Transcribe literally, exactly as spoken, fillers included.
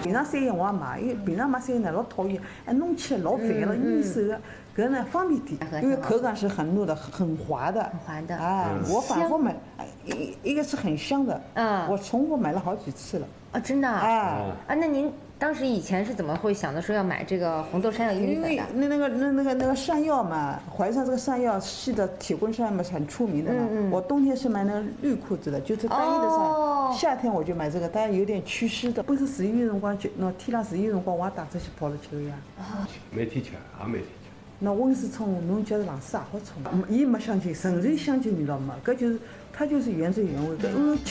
平常三叶我也买，因为平常买三叶呢老讨厌，哎弄起来老烦了，粘手的。搿呢方便点，因为口感是很糯的，很滑的。 很滑的。 啊，我反复买，一一个是很香的。嗯。我重复买了好几次了。 啊，真的啊。 啊啊，那您当时以前是怎么会想的说要买这个红豆山药薏米粉的？ 因为那那个那那个那个山药嘛，淮山这个山药系的铁棍山药嘛是很出名的嘛。嗯嗯。我冬天是买那个绿裤子的，就是单一的山药。哦。夏天我就买这个，但有点祛湿的。本身十一月辰光就，那天冷十一月辰光我也打出去泡了吃呀。 啊。每天吃，也每天吃。 那温水冲，侬觉得上水也好冲。伊没香精，纯粹香精味道没，搿就是它就是原汁原味的。嗯。